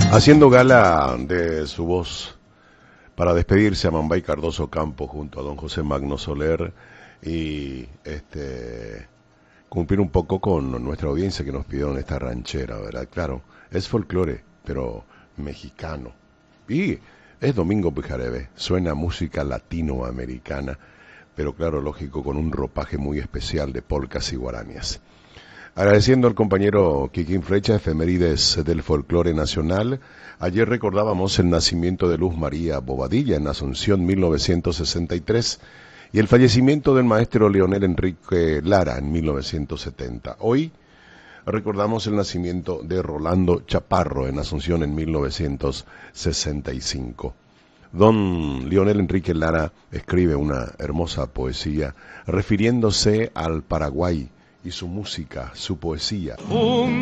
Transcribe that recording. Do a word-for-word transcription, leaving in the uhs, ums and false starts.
Haciendo gala de su voz para despedirse a Mambay Cardoso Campo junto a don José Magno Soler y este cumplir un poco con nuestra audiencia que nos pidió esta ranchera, ¿verdad? Claro, es folclore, pero mexicano. Y es Domingo Pijarebe, suena música latinoamericana, pero claro, lógico, con un ropaje muy especial de polcas y guaranías. Agradeciendo al compañero Kikín Flecha, efemérides del folclore nacional. Ayer recordábamos el nacimiento de Luz María Bobadilla en Asunción mil novecientos sesenta y tres y el fallecimiento del maestro Leonel Enrique Lara en mil novecientos setenta. Hoy recordamos el nacimiento de Rolando Chaparro en Asunción en mil novecientos sesenta y cinco. Don Leonel Enrique Lara escribe una hermosa poesía refiriéndose al Paraguay y su música, su poesía.